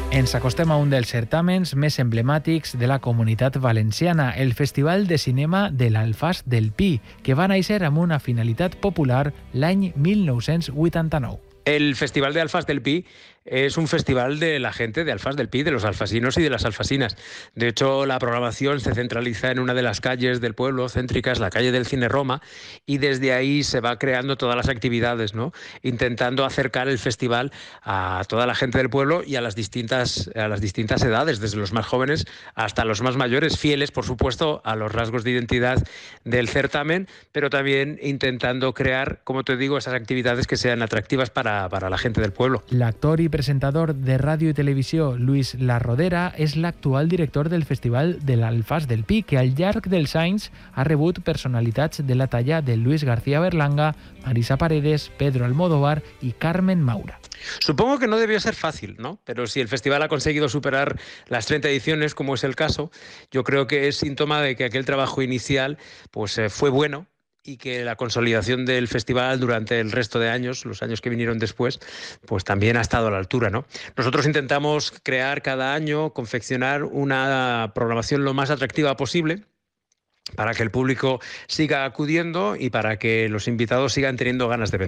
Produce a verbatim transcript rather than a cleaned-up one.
Ens acostem a un dels certàmens més emblemàtics de la Comunitat Valenciana, el Festival de Cinema de l'Alfàs del Pi, que va néixer amb una finalitat popular l'any mil nou-cents vuitanta-nou. El Festival de Alfàs del Pi es un festival de la gente de Alfàs del Pi, de los alfasinos y de las alfasinas. De hecho, la programación se centraliza en una de las calles del pueblo, céntricas, la calle del Cine Roma, y desde ahí se va creando todas las actividades, ¿no? Intentando acercar el festival a toda la gente del pueblo y a las distintas, a las distintas edades, desde los más jóvenes hasta los más mayores, fieles, por supuesto, a los rasgos de identidad del certamen, pero también intentando crear, como te digo, esas actividades que sean atractivas para, para la gente del pueblo. L'actor i presentador de ràdio i televisió Luis La Rodera és l'actual director del Festival de l'Alfàs del Pi, que al llarg dels anys ha rebut personalitats de la talla de Luis García Berlanga, Marisa Paredes, Pedro Almodóvar y Carmen Maura. Supongo que no debió ser fácil, ¿no? Pero si el festival ha conseguido superar las treinta ediciones, como es el caso, yo creo que es síntoma de que aquel trabajo inicial pues, eh, fue bueno, y que la consolidación del festival durante el resto de años, los años que vinieron después, pues también ha estado a la altura, ¿no? Nosotros intentamos crear cada año, confeccionar una programación lo más atractiva posible para que el público siga acudiendo y para que los invitados sigan teniendo ganas de venir.